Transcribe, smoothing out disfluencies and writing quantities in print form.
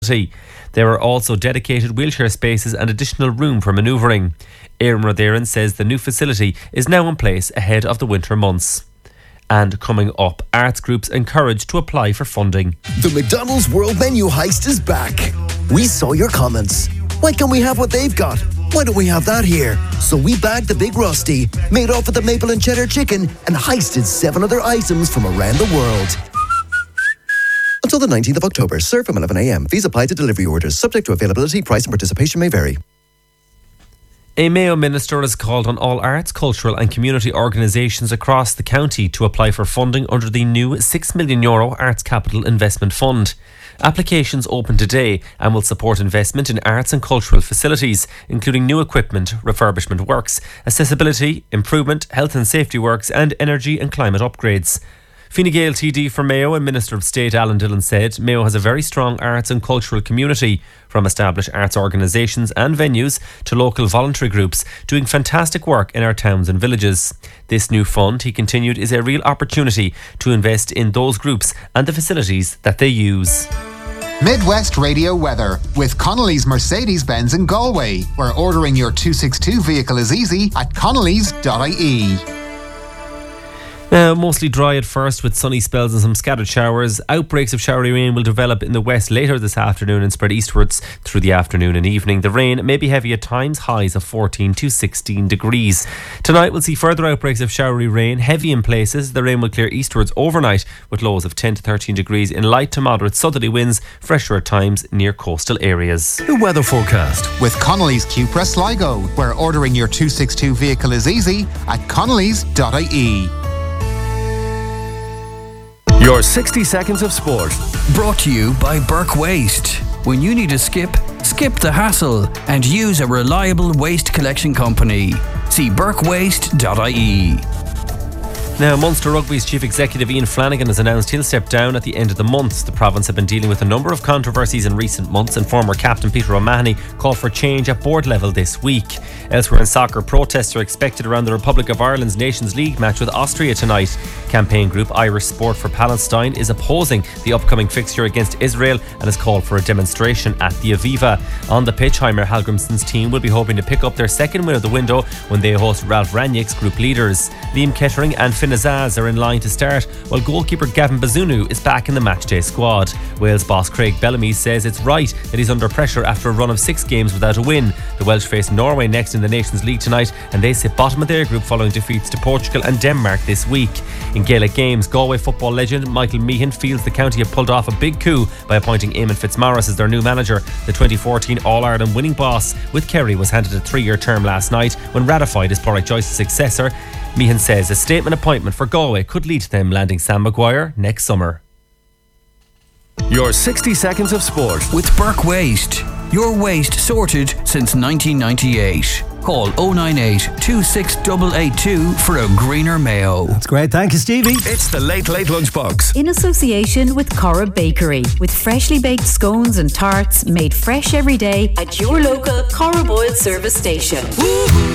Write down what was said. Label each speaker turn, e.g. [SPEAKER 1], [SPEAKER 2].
[SPEAKER 1] There are also dedicated wheelchair spaces and additional room for manoeuvring. Éireann Rodéireann says the new facility is now in place ahead of the winter months. And coming up, arts groups encouraged to apply for funding.
[SPEAKER 2] The McDonald's World Menu Heist is back. We saw your comments. Why can't we have what they've got? Why don't we have that here? So we bagged the Big Rusty, made off with the maple and cheddar chicken, and heisted 7 other items from around the world. Until the 19th of October, serve from 11 a.m. Fees apply to delivery orders. Subject to availability, price and participation may vary.
[SPEAKER 1] A Mayo minister has called on all arts, cultural and community organisations across the county to apply for funding under the new €6 million Arts Capital Investment Fund. Applications open today and will support investment in arts and cultural facilities, including new equipment, refurbishment works, accessibility, improvement, health and safety works and energy and climate upgrades. Fine Gael TD for Mayo and Minister of State Alan Dillon said Mayo has a very strong arts and cultural community, from established arts organisations and venues to local voluntary groups doing fantastic work in our towns and villages. This new fund, he continued, is a real opportunity to invest in those groups and the facilities that they use.
[SPEAKER 3] Midwest Radio Weather with Connolly's Mercedes-Benz in Galway, where ordering your 262 vehicle is easy at connolly's.ie.
[SPEAKER 1] Now, mostly dry at first with sunny spells and some scattered showers. Outbreaks of showery rain will develop in the west later this afternoon and spread eastwards through the afternoon and evening. The rain may be heavy at times, highs of 14 to 16 degrees. Tonight we'll see further outbreaks of showery rain, heavy in places. The rain will clear eastwards overnight with lows of 10 to 13 degrees in light to moderate southerly winds, fresher at times near coastal areas.
[SPEAKER 4] The weather forecast
[SPEAKER 3] with Connolly's Cupra Sligo, where ordering your 262 vehicle is easy at connolly's.ie.
[SPEAKER 4] Your 60 seconds of sport.
[SPEAKER 5] Brought to you by Burke Waste. When you need a skip the hassle and use a reliable waste collection company. See burkewaste.ie.
[SPEAKER 1] Now, Munster Rugby's Chief Executive Ian Flanagan has announced he'll step down at the end of the month. The province have been dealing with a number of controversies in recent months, and former captain Peter O'Mahony called for change at board level this week. Elsewhere in soccer, protests are expected around the Republic of Ireland's Nations League match with Austria tonight. Campaign group Irish Sport for Palestine is opposing the upcoming fixture against Israel and has called for a demonstration at the Aviva. On the pitch, Heimer Hallgrimsson's team will be hoping to pick up their second win of the window when they host Ralph Rangnick's group leaders. Liam Kettering and Finn Azaz are in line to start, while goalkeeper Gavin Bazunu is back in the matchday squad. Wales boss Craig Bellamy says it's right that he's under pressure after a run of 6 games without a win. The Welsh face Norway next in the Nations League tonight, and they sit bottom of their group following defeats to Portugal and Denmark this week. In Gaelic games, Galway football legend Michael Meehan feels the county have pulled off a big coup by appointing Eamon Fitzmaurice as their new manager. The 2014 All-Ireland winning boss with Kerry was handed a 3-year term last night when ratified as Pádraig Joyce's successor. Meehan says a statement appointment for Galway could lead to them landing Sam Maguire next summer.
[SPEAKER 4] Your 60 seconds of sport
[SPEAKER 5] with Burke Waste. Your waste sorted since 1998. Call 098 26882 for a greener Mayo.
[SPEAKER 6] That's great. Thank you, Stevie.
[SPEAKER 4] It's the Late Lunchbox.
[SPEAKER 7] In association with Cora Bakery, with freshly baked scones and tarts made fresh every day at your local Cora Boyle service station. Woo-hoo.